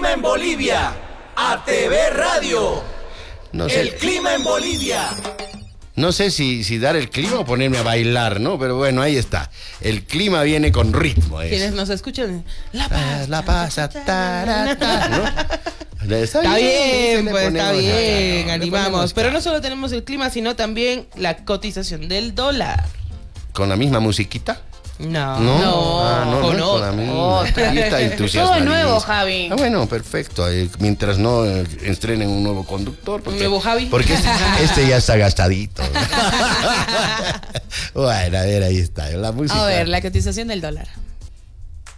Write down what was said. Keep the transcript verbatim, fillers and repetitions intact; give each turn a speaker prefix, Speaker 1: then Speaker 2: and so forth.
Speaker 1: clima en Bolivia. A T V Radio.
Speaker 2: No sé.
Speaker 1: El clima en Bolivia.
Speaker 2: No sé si, si dar el clima o ponerme a bailar, ¿no? Pero bueno, ahí está. El clima viene con ritmo. Es.
Speaker 3: Quienes nos escuchan, La Paz,
Speaker 2: Ah, la pasa, tarata, ¿no? Está,
Speaker 3: Está bien,
Speaker 2: le
Speaker 3: pues está
Speaker 2: ponemos acá,
Speaker 3: bien,
Speaker 2: ¿no? Le
Speaker 3: animamos.
Speaker 2: ponemos
Speaker 3: Pero
Speaker 2: acá.
Speaker 3: no solo tenemos el clima, sino también la cotización del dólar.
Speaker 2: ¿Con la misma musiquita?
Speaker 3: No,
Speaker 2: No,
Speaker 4: No,
Speaker 2: ah, no,
Speaker 3: con
Speaker 2: no es con la
Speaker 3: otra.
Speaker 2: misma.
Speaker 4: Otra.
Speaker 2: Ahí está entusiasmadísimo.
Speaker 4: Todo nuevo, Javi.
Speaker 2: Ah, bueno, perfecto. Eh, mientras no eh, estrenen un nuevo conductor. Porque,
Speaker 3: ¿Un nuevo Javi?
Speaker 2: Porque este, este ya está gastadito. Bueno, a ver, ahí está. La música.
Speaker 4: A ver, la cotización del dólar.